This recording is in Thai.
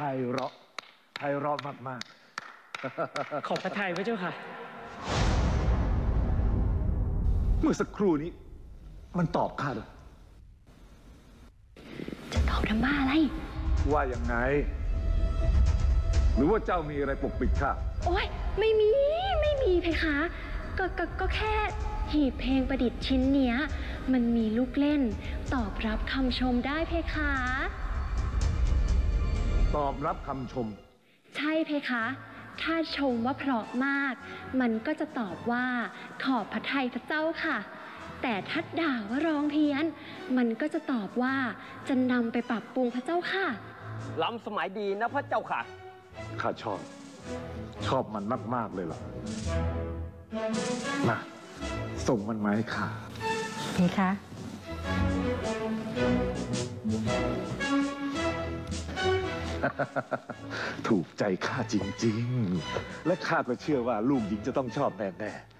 เราะไพเราะมากขอบพระทัยพระเจ้าค่ะๆ เมื่อสักครู่นี้ มันตอบข้าเลยจะตอบทำบ้าอะไรว่ายังไง หรือว่าเจ้ามีอะไรปกปิดข้าโอ๊ยไม่มีเพคะก็แค่หีบเพลงประดิษฐ์ชิ้นเนี้ยมันมีลูกเล่นตอบรับคำชมได้เพคะตอบรับคำชมใช่เพคะ ถ้าชมว่าเพราะมาก มันก็จะตอบว่าขอบพระทัยพระเจ้าค่ะ แต่ถ้าด่าว่าร้องเพี้ยน มันก็จะตอบว่าจะนำไปปรับปรุงพระเจ้าค่ะล้ำสมัยดีนะพระเจ้าค่ะข้าชอบมันมากๆเลยล่ะ มา ส่งมันมาให้ข้าเพคะถูกใจข้าจริงๆ และข้าก็เชื่อว่าลูกหญิงจะต้องชอบแน่ๆ